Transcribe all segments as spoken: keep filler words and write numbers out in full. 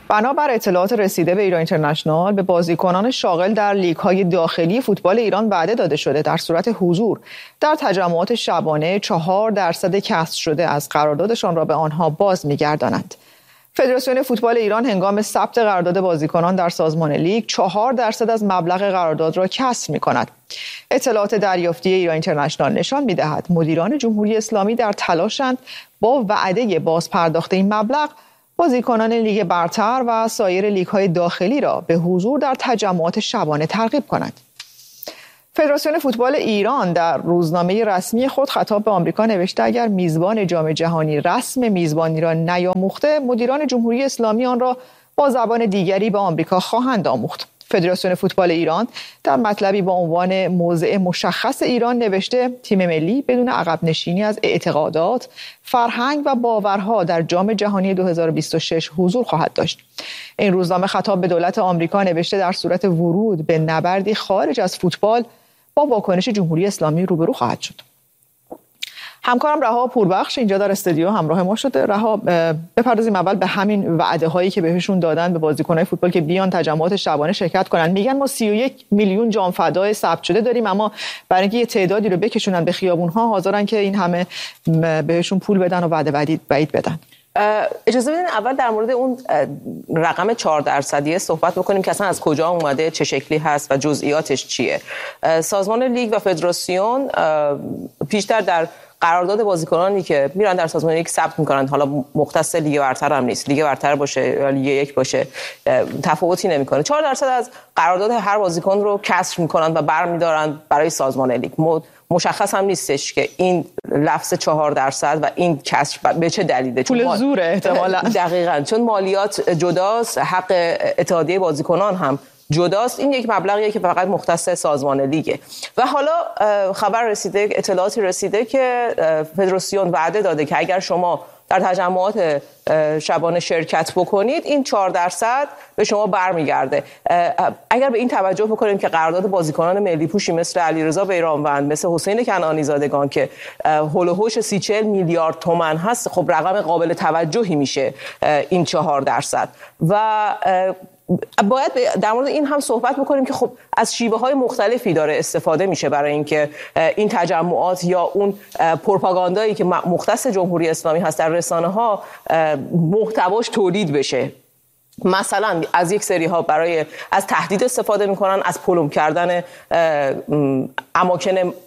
بنابر اطلاعات رسیده به ایران اینترنشنال به بازیکنان شاغل در لیگ‌های داخلی فوتبال ایران وعده داده شده در صورت حضور در تجمعات شبانه چهار درصد کسر شده از قراردادشان را به آنها باز می‌گردانند. فدراسیون فوتبال ایران هنگام ثبت قرارداد بازیکنان در سازمان لیگ چهار درصد از مبلغ قرارداد را کسر می‌کند. اطلاعات دریافتی ایران اینترنشنال نشان می‌دهد مدیران جمهوری اسلامی در تلاشند با وعده بازپرداخت این مبلغ بازیکنان لیگ برتر و سایر لیگ‌های داخلی را به حضور در تجمعات شبانه ترغیب کنند. فدراسیون فوتبال ایران در روزنامه رسمی خود خطاب به آمریکا نوشته اگر میزبان جام جهانی رسم میزبانی را نیاموخته، مدیران جمهوری اسلامی آن را با زبان دیگری به آمریکا خواهند آموخت. فدراسیون فوتبال ایران در مطلبی با عنوان موضع مشخص ایران نوشته تیم ملی بدون عقب نشینی از اعتقادات، فرهنگ و باورها در جام جهانی دو هزار و بیست و شش حضور خواهد داشت. این روزنامه خطاب به دولت آمریکا نوشته در صورت ورود به نبردی خارج از فوتبال با واکنش جمهوری اسلامی روبرو خواهد شد. همکارم رها پوربخش اینجا در استودیو همراه ما شده. رها، بپردازیم اول به همین وعده هایی که بهشون دادن به بازیکن‌های فوتبال که بیان تجمعات شبانه شرکت کنن. میگن ما سی و یک میلیون جام فدای ثبت شده داریم، اما برای اینکه یه تعدادی رو بکشونن به خیابون‌ها حاضرن که این همه بهشون پول بدن و وعده بعید بدن. اجازه بدین اول در مورد اون رقم چهار درصدی صحبت بکنیم که اصلا از کجا اومده، چه شکلی هست و جزئیاتش چیه. سازمان لیگ و فدراسیون پیشتر در قرارداد بازیکنانی که میرن در سازمان لیگ ثبت میکنن، حالا مختص لیگ برتر هم نیست، لیگ برتر باشه یا لیگ یک باشه تفاوتی نمیکنه، چهار درصد از قرارداد هر بازیکن رو کسر میکنن و برمیدارن برای سازمان لیگ. مشخص هم نیستش که این لفظ چهار درصد و این کسر به چه دلیله. پول مال... زوره احتمالاً. دقیقاً، چون مالیات جداست، حق اتحادیه بازیکنان هم جداست. این یک مبلغیه که فقط مختص سازمان لیگه. و حالا خبر رسیده، اطلاعاتی رسیده که فدراسیون وعده داده که اگر شما در تجمعات شبانه شرکت بکنید این چهار درصد به شما برمیگرده. اگر به این توجه بکنیم که قرارداد بازیکنان ملی پوشی مثل علیرضا بیرانوند، مثل حسین کنعانی زادگان که هول و هوش سی چهل میلیارد تومان هست، خب رقم قابل توجهی میشه این چهار درصد. و باید در مورد این هم صحبت بکنیم که خب از شیوه‌های مختلفی داره استفاده میشه برای اینکه این تجمعات یا اون پروپاگاندایی که مختص جمهوری اسلامی هست در رسانه‌ها محتواش تولید بشه. مثلا از یک سری ها برای از تهدید استفاده میکنن، از پلم کردن اماکن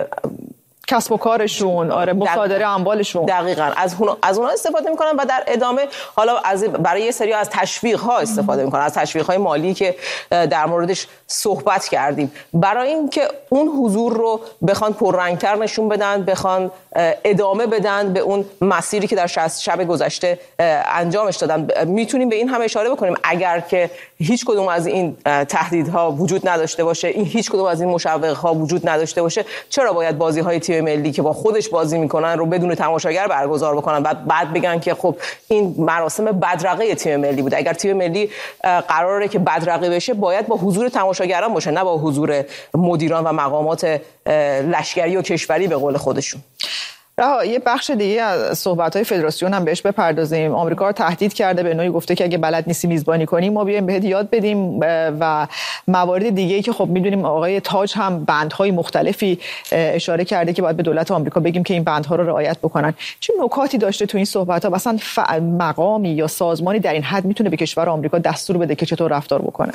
کسب و کارشون، آره مصادره اموالشون، دقیقاً از اون از اونها استفاده میکنن و در ادامه حالا از برای یه سری از تشویق ها استفاده میکنن، از تشویق های مالی که در موردش صحبت کردیم، برای اینکه اون حضور رو بخوان پررنگتر نشون بدن، بخوان ادامه بدن به اون مسیری که در شب گذشته انجامش دادن. میتونیم به این هم اشاره بکنیم اگر که هیچ کدوم از این تهدیدها وجود نداشته باشه، این هیچ کدوم از این مشوق‌ها وجود نداشته باشه، چرا باید بازی‌های تیم ملی که با خودش بازی میکنن رو بدون تماشاگر برگزار بکنن، بعد بعد بگن که خب این مراسم بدرقه تیم ملی بود؟ اگر تیم ملی قراره که بدرقه بشه باید با حضور تماشاگران باشه، نه با حضور مدیران و مقامات لشکری و کشوری به قول خودشون. رها، یه بخش دیگه از صحبت‌های فدراسیون هم بهش بپردازیم. آمریکا رو تهدید کرده، به نوعی گفته که اگه بلد نیستی میزبانی کنیم ما بیایم بهت یاد بدیم، و موارد دیگه‌ای که خب می‌دونیم آقای تاج هم بندهای مختلفی اشاره کرده که باید به دولت آمریکا بگیم که این بندها رو رعایت بکنن. چه نکاتی داشته تو این صحبت‌ها؟ مثلا مقامی یا سازمانی در این حد میتونه به کشور آمریکا دستور بده که چطور رفتار بکنه؟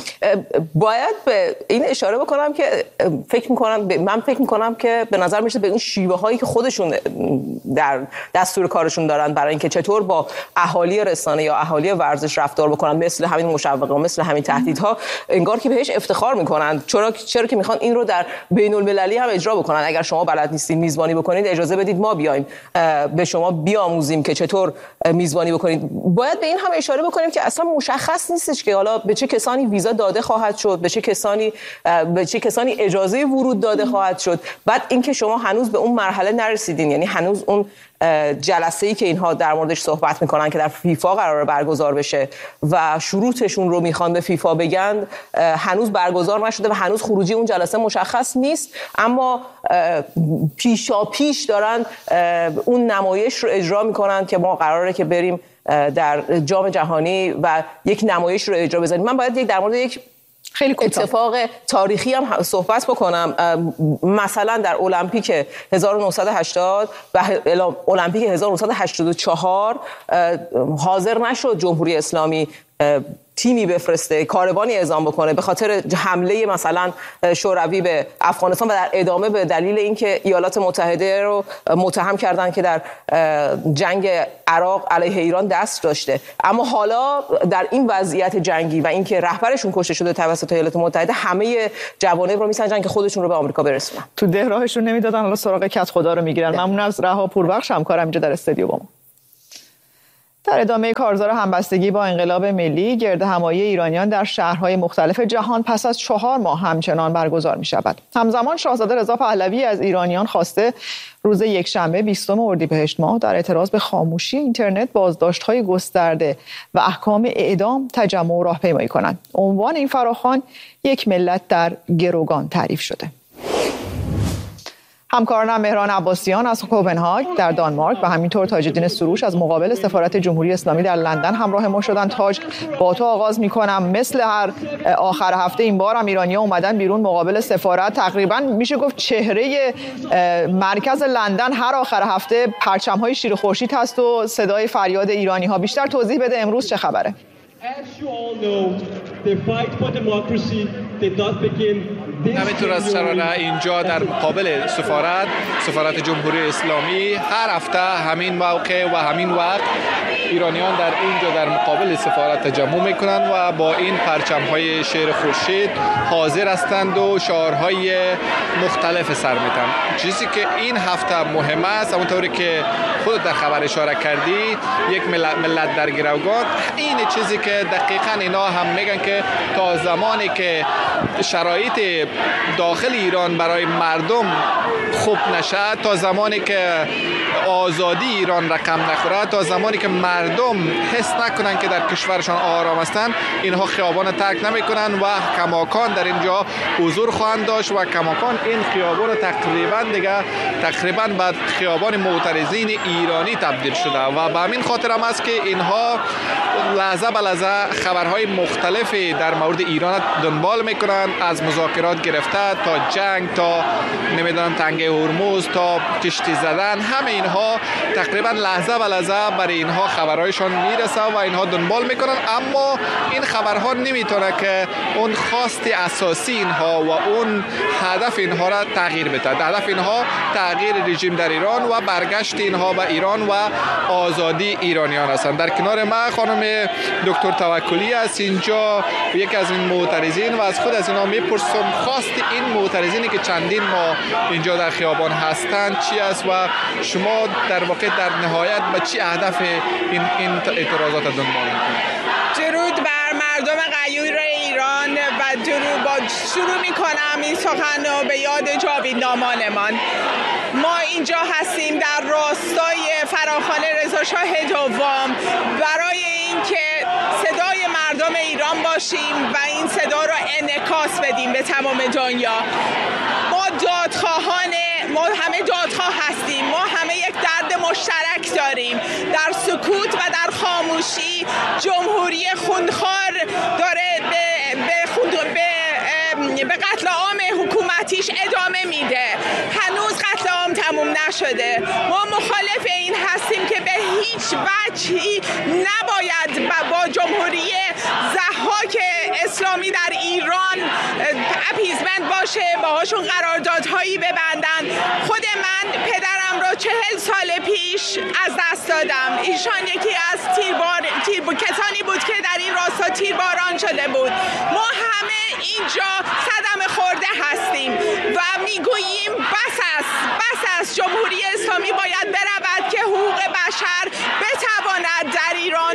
باید به این اشاره بکنم که فکر می‌کنم من فکر می‌کنم که به نظر میاد به این شیوه‌هایی که خودشون در دستور کارشون دارن برای اینکه چطور با اهالی رسانه یا اهالی ورزش رفتار بکنن، مثل همین مشوقه، مثل همین تهدیدها، انگار که بهش افتخار میکنن. چرا چرا که میخوان این رو در بین المللی هم اجرا بکنن. اگر شما بلد نیستید میزبانی بکنید، اجازه بدید ما بیایم به شما بیاموزیم که چطور میزبانی بکنید. باید به این هم اشاره بکنیم که اصلا مشخص نیستش که حالا به چه کسانی ویزا داده خواهد شد، به چه کسانی به چه کسانی اجازه ورود داده خواهد شد. بعد اینکه شما هنوز به اون مرحله نرسیدین، یعنی هنوز اون جلسه‌ای که اینها در موردش صحبت میکنن که در فیفا قراره برگزار بشه و شروطشون رو میخوان به فیفا بگن، هنوز برگزار نشده و هنوز خروجی اون جلسه مشخص نیست، اما پیشا پیش دارن اون نمایش رو اجرا میکنن که ما قراره که بریم در جام جهانی و یک نمایش رو اجرا بزنیم. من باید یک در مورد یک خیلی اتفاق تاریخی هم صحبت بکنم. مثلا در المپیک هزار و نهصد و هشتاد و المپیک هزار و نهصد و هشتاد و چهار حاضر نشد جمهوری اسلامی تیمی بفرسته، کاروانی اعزام بکنه به خاطر حمله مثلا شوروی به افغانستان و در ادامه به دلیل اینکه ایالات متحده رو متهم کردن که در جنگ عراق علیه ایران دست داشته. اما حالا در این وضعیت جنگی و اینکه رهبرشون کشته شده توسط ایالات متحده، همه جوانب رو میسنجن که خودشون رو به آمریکا برسونن. تو ده راهشون نمیدادن، حالا سراغ کت خدا رو میگیرن. ممنون از رها پوربخش همکارم اینجا در استودیو با ما. در ادامه کارزار همبستگی با انقلاب ملی، گردهمایی ایرانیان در شهرهای مختلف جهان پس از چهار ماه همچنان برگزار می شود. همزمان شاهزاده رضا پهلوی از ایرانیان خواسته روز یکشنبه بیستم اردیبهشت ماه در اعتراض به خاموشی اینترنت، بازداشت‌های گسترده و احکام اعدام تجمع و راهپیمایی کنند. عنوان این فراخوان یک ملت در گروگان تعریف شده. همکارانم مهران عباسیان از کوپنهاگ در دانمارک و همینطور تاج‌الدین سروش از مقابل سفارت جمهوری اسلامی در لندن همراه ما شدن. تاج، با تو آغاز می‌کنم. مثل هر آخر هفته این بار هم ایرانی‌ها اومدن بیرون مقابل سفارت. تقریباً میشه گفت چهره مرکز لندن هر آخر هفته پرچم‌های شیر خورشید هست و صدای فریاد ایرانی‌ها. بیشتر توضیح بده امروز چه خبره؟ همینطور از شراره اینجا در مقابل سفارت سفارت جمهوری اسلامی هر هفته همین موقع و همین وقت ایرانیان در اینجا در مقابل سفارت تجمع میکنند و با این پرچم‌های شیر خورشید حاضر هستند و شعارهای مختلف سر میدن. چیزی که این هفته مهم است، همونطوری که خود در خبر اشاره کردی، یک ملت, ملت در گروگان. این چیزی که دقیقاً اینا هم میگن که تا زمانی که شرایط داخل ایران برای مردم خوب نشه، تا زمانی که آزادی ایران رقم نخوره، تا زمانی که مردم حس نکنن که در کشورشان آرام هستند، اینها خیابان ترک نمیکنن و کماکان در اینجا حضور خواهند داشت و کماکان این خیابان تقریبا دیگه تقریبا به خیابان معترضین ایرانی تبدیل شده و به همین خاطر هم است که اینها لحظه به لحظه خبرهای مختلفی در مورد ایران دنبال میکنن، از مذاکرات گرفته تا جنگ، تا نمیدونم تنگه هرمز، تا کشتی زدن، همه اینها تقریبا لحظه به لحظه برای اینها خبرهایشان میرسه و اینها دنبال میکنن. اما این خبرها نمیتونه که اون خواست اساسی اینها و اون هدف اینها را تغییر بده. هدف اینها تغییر رژیم در ایران و برگشت اینها به ایران و آزادی ایرانیان هستند. در کنار ما خانم دکتر توکلی است، اینجا یکی از این معترضین و از خود از اینا میپرسم خواست این معترضینی که چندین ما اینجا در خیابان هستند چی است و شما در واقع در نهایت به چی هدف این این اعتراضات دنبال میکنید؟ درود بر مردم غیور ایران و درود با شروع میکنم این سخن رو به یاد جاویدنامانمان. ما اینجا هستیم در راستای فراخوان رضا شاه دوم برای اینکه صدای مردم ایران باشیم و این صدا رو انعکاس بدیم به تمام دنیا. ما دادخواهان، ما همه دادخواه هستیم، ما همه یک درد مشترک داریم. در سکوت و در خاموشی جمهوری خونخوار داره به به خود به به قتل عام حکومتیش ادامه میده. هنوز قتل عام تموم نشده. ما مخالف این هستیم که به هیچ وجهی نباید با جمهوری ضحاک اسلامی در ایران اپیزمنت باشه، باهاشون قراردادهایی ببندن. خود من پدرم رو چهل سال پیش از دست دادم. ایشان یکی از تیربار تیر کسانی بود که در این راستا تیرباران شده بود. ما همه اینجا صدمه خورده هستیم و میگوییم بس است، بس است. جمهوری اسلامی باید برود که حقوق بشر بتواند در ایران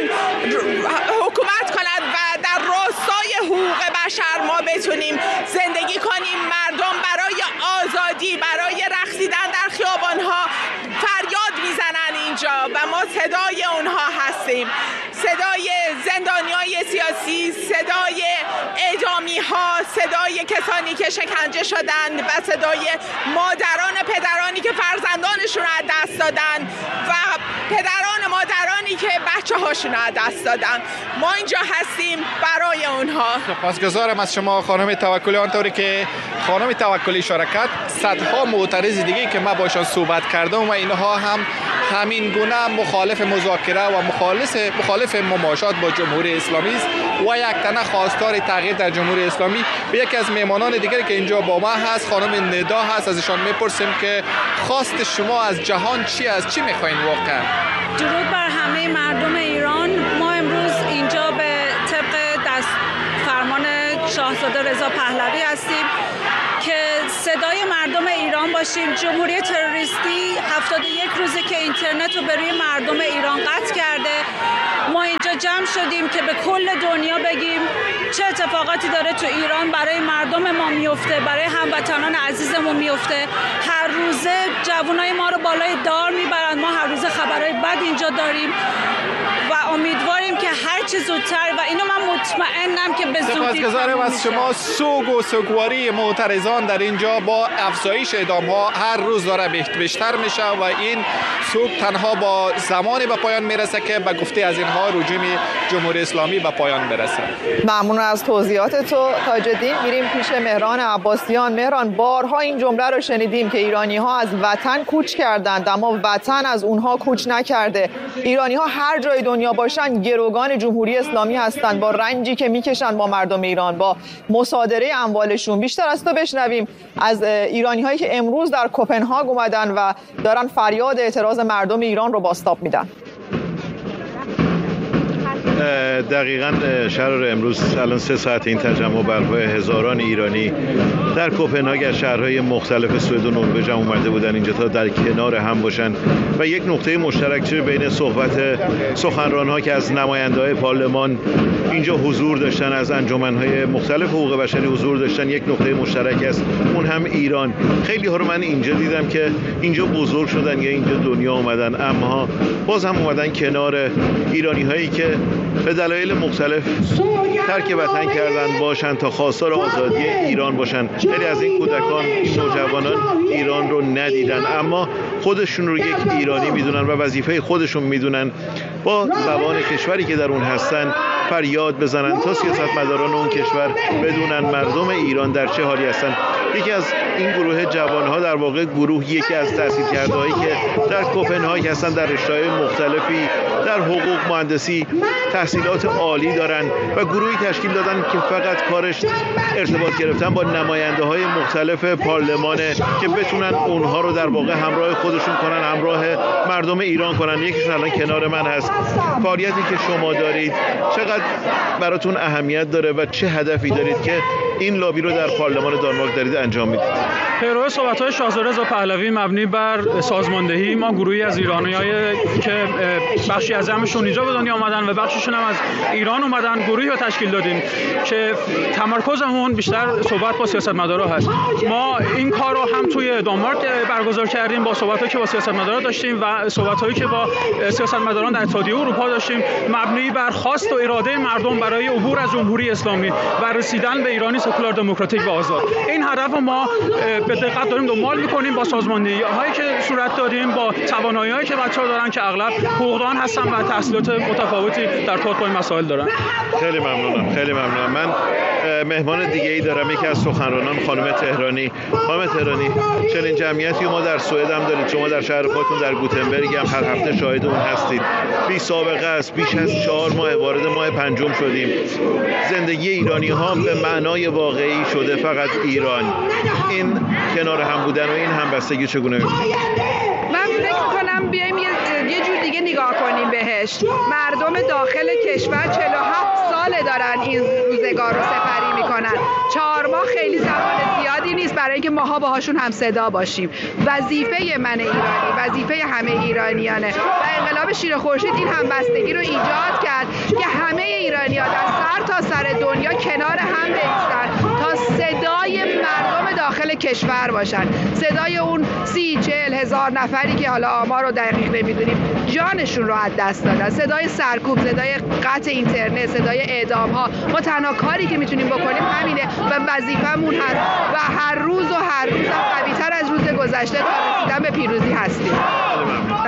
حکومت کند و در راستای حقوق بشر ما بتونیم زندگی کنیم. مردم برای آزادی، برای رقصیدن در خیابانها فریاد میزنن اینجا و ما صدای اونها هستیم. صدای زندانیای سیاسی، صدای اعدامی ها، صدای کسانی که شکنجه شدند و صدای مادران پدرانی که فرزندانشون رو از دست دادن و پدران مادرانی که بچه هاشون رو دست دادن. ما اینجا هستیم برای اونها. سپاسگزارم از شما خانم توکلی. آنطوری که خانم توکلی اشاره کرد، صدها معترض دیگه که ما باشون صحبت کردم و اینها هم همین گونه مخالف مذاکره و مخالف مخالف مماشات با جمهوری اسلامی است و یک تنه خواستار تغییر در جمهوری اسلامی. و یکی از مهمانان دیگری که اینجا با ما هست خانم ندا هست. ازشان میپرسیم که خواست شما از جهان چی است؟ چی میخواین واقعا؟ درود بر همه مردم ایران. ما امروز اینجا به طبق دست فرمان شاهزاده رضا پهلوی هستیم که صدای مردم ایران باشیم. جمهوری تروریستی هفتاد و یک روزه که اینترنت رو به روی مردم ایران قطع کرده. ما اینجا جمع شدیم که به کل دنیا بگیم چه اتفاقاتی داره تو ایران برای مردم ما میفته، برای هموطنان عزیزمون میفته. هر روزه جوانای ما رو بالای دار میبرن. ما هر روزه خبرهای بد اینجا داریم و امیدواریم که هر چه زودتر، و اینو من مطمئنم که به زودی سپاسگزارم از شما. سوگ و سوگواری معترضان در اینجا با افزایش اعدام ها هر روز داره بیشتر میشه و این سوگ تنها با زمانی به پایان میرسه که به گفته از اینها رژیم جمهوری اسلامی به پایان برسه. ممنون از توضیحات تو تاج‌الدین. میریم پیش مهران عباسیان. مهران، بارها این جمله رو شنیدیم که ایرانی ها از وطن کوچ کردند اما وطن از اونها کوچ نکرده. ایرانی ها هر جای دنیا باشن گروگان جمهوری اسلامی هستند، با رنجی که میکشن با مردم ایران، با مصادره اموالشون. بیشتر از تو بشنویم از ایرانی هایی که امروز در کپنهاگ اومدن و دارن فریاد اعتراض مردم ایران رو بازتاب میدن. دقیقاً شهر امروز الان سه ساعت این تجمع برپای هزاران ایرانی در کپنهاگ از شهرهای مختلف سوئد و نروژ اومده بودن اینجا تا در کنار هم باشن و یک نقطه مشترک چه بین صحبت سخنران‌ها که از نماینده‌های پارلمان اینجا حضور داشتن، از انجمن‌های مختلف حقوق بشری حضور داشتن، یک نقطه مشترک است، اون هم ایران. خیلی ها رو من اینجا دیدم که اینجا بزرگ شدن یا اینجا دنیا اومدن اما باز هم اومدن کنار ایرانی‌هایی که به دلایل مختلف ترک وطن کردن باشن تا خواستار آزادی ایران باشن. خیلی از این کودکان، این نوجوانان ایران رو ندیدن اما خودشون رو یک ایرانی میدونن و وظیفه خودشون میدونن با زبان کشوری که در اون هستن فریاد بزنن تا سیاستمداران اون کشور بدونن مردم ایران در چه حالی هستن. یکی از این گروه جوانها در واقع گروه یکی از تحصیلکرده‌هایی که در کپنهاگ هستن، در رشته‌های مختلفی در حقوق، مهندسی تحصیلات عالی دارن و گروهی تشکیل دادن که فقط کارش ارتباط گرفتن با نماینده‌های مختلف پارلمانه که بتونن اونها رو در واقع همراه خودشون کنن، همراه مردم ایران کنن. یکیشون الان کنار من هست. فعالیتی که شما دارید چقدر براتون اهمیت داره و چه هدفی دارید که این لابی رو در پارلمان دانمارک دارید انجام میدید؟ پیرو صحبت‌های شاهزاده رضا پهلوی مبنی بر سازماندهی، ما گروهی از ایرانیایی که بخشی از همشون اینجا به دنیا اومدن و بخششون هم از ایران اومدن گروهی رو تشکیل دادیم که تمرکزمون بیشتر صحبت با سیاستمدارا هست. ما این کار رو هم توی دانمارک برگزار کردیم با صحبتایی که با سیاستمدارا داشتیم و صحبتایی که با سیاستمداران در اتحادیه اروپا داشتیم، مبنی بر خواست و اراده مردم برای عبور از جمهوری اسلامی و رسیدن به ایرانی سکولار دموکراتیک و آزاد. این هدف ما به دقت داریم دنبال می‌کنیم با سازماندهی‌هایی که صورت دادیم، با توانایی‌هایی که بچه‌ها دارن که اغلب حقوقدان هستن و تحصیلات متفاوتی در طی مسائل دارن. خیلی ممنونم، خیلی ممنونم. من مهمان دیگه‌ای دارم، یکی از سخنرانان خانم تهرانی. خانم تهرانی، چنین جمعیتی ما در سوئد هم دارید، شما در شهر خودتون در گوتنبرگ هم هر هفته شاهد اون هستید. بی سابقه است، بیش از چهار ماه وارد ماه پنجم شدیم. زندگی ایرانی‌ها به معنای واقعی شده فقط ایران. این کنار هم بودن و این همبستگی چگونه می‌بینید؟ من فکر می‌کنم بیایم یه جور دیگه نگاه کنیم بهش. مردم داخل کشور چهل و هفت ساله دارن این روزگار رو سپری میکنن. چهار ماه خیلی زمان زیادی نیست برای اینکه ماها باهاشون هم صدا باشیم. وظیفه من ایرانی، وظیفه همه ایرانیانه و انقلاب شیر خورشید این همبستگی رو ایجاد کرد که همه ایرانی‌ها در سر تا سر دنیا کنار هم بایستن تا صدای مردم داخل کشور باشن. صدای اون سی چهل هزار نفری که حالا آمار رو دقیق نمیدونیم جانشون رو از دست دادن. صدای سرکوب، صدای قطع اینترنت، صدای اعدام ها. ما تنها کاری که میتونیم بکنیم همینه و وظیفمون هست و هر روز و هر روز قوی‌تر از روز گذشته تا رسیدن به پیروزی هستیم.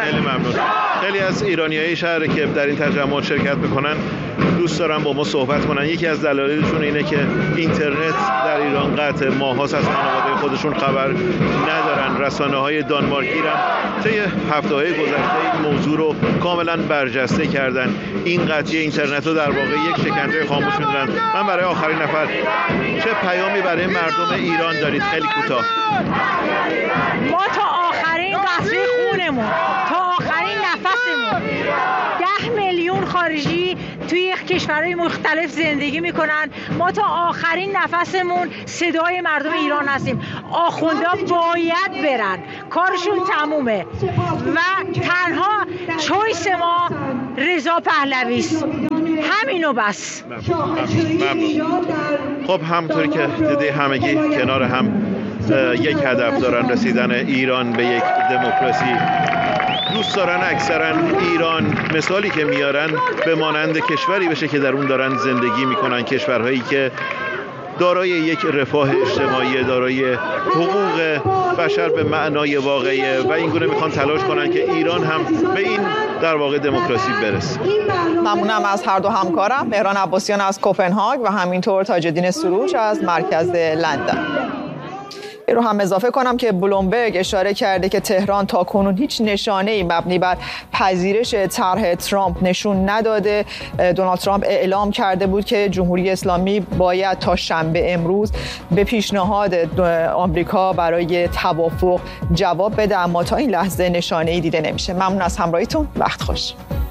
خیلی ممنون. خیلی از ایرانیای شهر که در این تجمعات شرکت میکنن دوست دارن با ما صحبت کنن. یکی از دلایلشون اینه که اینترنت در ایران قطع، ماهاست از خانواده خودشون خبر ندارن. رسانه‌های دانمارکی هم طی هفته‌های گذشته این موضوع رو کاملا برجسته کردن. این قطعی اینترنت رو در واقع یک شکنجه خاموش می‌دونن. من برای آخرین نفر چه پیامی برای مردم ایران دارید؟ خیلی کوتاه. ما تا آخرین قطره خونمون، تا آخرین نفسمون، ده میلیون خارجی توی کشورهای مختلف زندگی میکنن. ما تا آخرین نفسمون صدای مردم ایران هستیم. آخوندا باید برن، کارشون تمومه و تنها چویس ما رضا پهلوی است. همینو بس. ممنون. خب همونطوری که دیدی همگی کنار هم یک هدف دارن، رسیدن ایران به یک دموکراسی. دوست دارن اکثرا ایران مثالی که میارن به مانند کشوری بشه که در اون دارن زندگی میکنن، کشورهایی که دارای یک رفاه اجتماعی، دارای حقوق بشر به معنای واقعیه و این گونه میخوان تلاش کنن که ایران هم به این در واقع دموکراسی برسه. ممنونم از هر دو همکارم، مهران عباسیان از کوپنهاگ و همینطور تاج‌الدین سروش از مرکز لندن. این رو هم اضافه کنم که بلومبرگ اشاره کرده که تهران تاکنون هیچ نشانه‌ای مبنی بر پذیرش طرح ترامپ نشون نداده. دونالد ترامپ اعلام کرده بود که جمهوری اسلامی باید تا شنبه امروز به پیشنهاد آمریکا برای توافق جواب بده، اما تا این لحظه نشانه‌ای دیده نمیشه. ممنون از همراهیتون، وقت خوش.